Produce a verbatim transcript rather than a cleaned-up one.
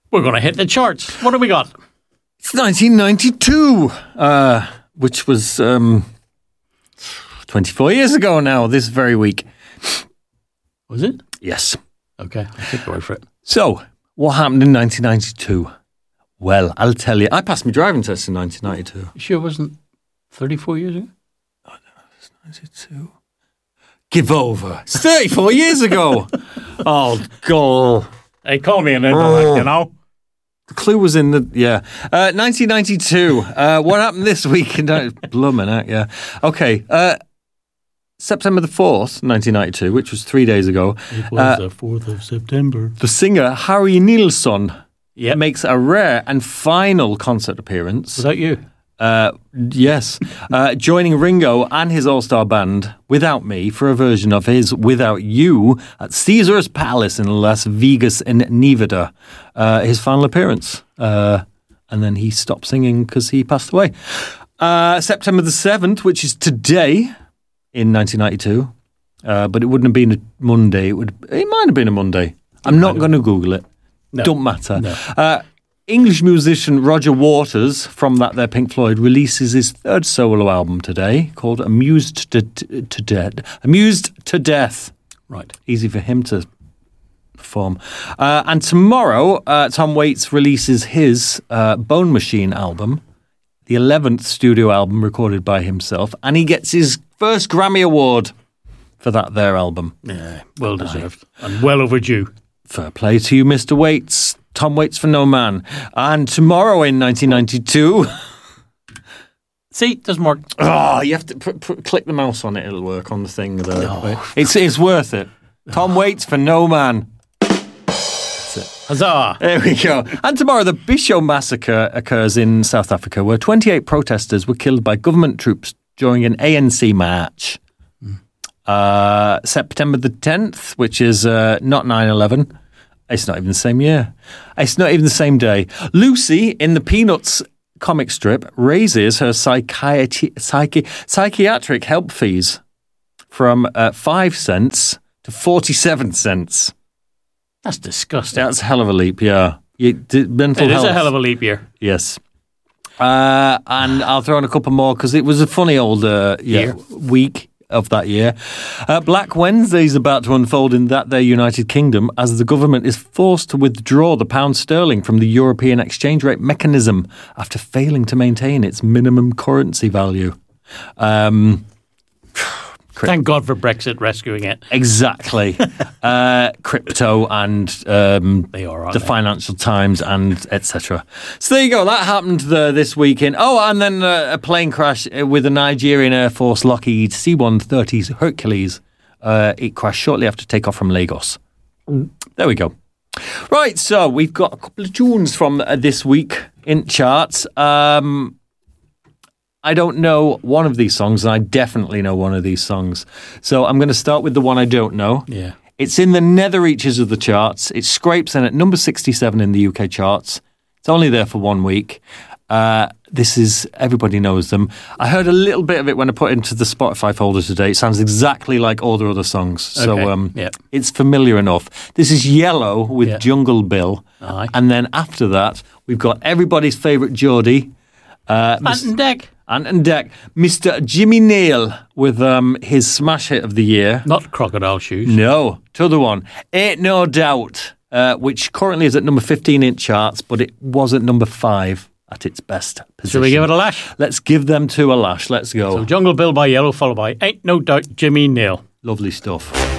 We're going to hit the charts. What have we got? It's nineteen ninety-two, uh, which was um, twenty-four years ago now, this very week. Was it? Yes. Okay, I'll take the word for it. So, what happened in nineteen ninety-two? Well, I'll tell you. I passed my driving test in nineteen ninety-two. You sure it wasn't thirty-four years ago? Oh, no, it's ninety-two. Give over. It's thirty-four years ago. Oh, God. Hey, call me an intellect, oh. you know. The clue was in the, yeah. Uh, nineteen ninety-two. Uh, what happened this week? In, Blooming heck, yeah. Okay. Uh, September the fourth, nineteen ninety-two, which was three days ago. It was uh, the fourth of September. The singer Harry Nilsson yep. makes a rare and final concert appearance. Was that you? Uh, yes. Uh, joining Ringo and his all-star band, Without Me, for a version of his Without You at Caesar's Palace in Las Vegas in Nevada. Uh, his final appearance. Uh, and then he stopped singing because he passed away. Uh, September the seventh, which is today in nineteen ninety-two. Uh, but it wouldn't have been a Monday. It would. It might have been a Monday. I'm not going to Google it. No. Don't matter. No. Uh, English musician Roger Waters, from that there Pink Floyd, releases his third solo album today called Amused to, to Death. Amused to Death. Right. Easy for him to perform. Uh, and tomorrow, uh, Tom Waits releases his uh, Bone Machine album, the eleventh studio album recorded by himself, and he gets his first Grammy Award for that there album. Yeah, well deserved. Aye. And well overdue. Fair play to you, Mister Waits. Tom Waits for no man. And tomorrow in nineteen ninety-two... See, doesn't work. Oh, you have to put, put, click the mouse on it. It'll work on the thing. There. No. It's, it's worth it. Tom Waits for no man. That's it. Huzzah. There we go. And tomorrow, the Bisho massacre occurs in South Africa, where twenty-eight protesters were killed by government troops during an A N C march. Mm. Uh, September the tenth, which is uh, not nine eleven. It's not even the same year. It's not even the same day. Lucy, in the Peanuts comic strip, raises her psychiatri- psychi- psychiatric help fees from uh, five cents to forty-seven cents. That's disgusting. That's a hell of a leap, yeah. You, d- mental it health. is a hell of a leap year. Yes. Uh, and I'll throw in a couple more because it was a funny old uh, yeah, year. week of that year. Uh, Black Wednesday is about to unfold in that there United Kingdom as the government is forced to withdraw the pound sterling from the European exchange rate mechanism after failing to maintain its minimum currency value. Um, Thank God for Brexit rescuing it. Exactly. uh, crypto and um, they are, the they? Financial Times and et cetera. So there you go. That happened the, this weekend. Oh, and then uh, a plane crash with a Nigerian Air Force Lockheed C one thirty Hercules. Uh, it crashed shortly after takeoff from Lagos. Mm. There we go. Right, so we've got a couple of tunes from uh, this week in charts. Um... I don't know one of these songs, and I definitely know one of these songs. So I'm going to start with the one I don't know. Yeah. It's in the nether reaches of the charts. It scrapes in at number sixty-seven in the U K charts. It's only there for one week. Uh, this is, everybody knows them. I heard a little bit of it when I put it into the Spotify folder today. It sounds exactly like all the other songs. So okay. um, yep. It's familiar enough. This is Yellow with yep. Jungle Bill. Aye. And then after that, we've got everybody's favourite Geordie. Uh, Ant and Dec. Ant and Dec. Mister Jimmy Neal with um, his smash hit of the year. Not Crocodile Shoes. No, t'other one. Ain't No Doubt, uh, which currently is at number fifteen in charts, but it was at number five at its best position. Shall we give it a lash? Let's give them two a lash. Let's go. So Jungle Bill by Yellow, followed by Ain't No Doubt, Jimmy Neal. Lovely stuff.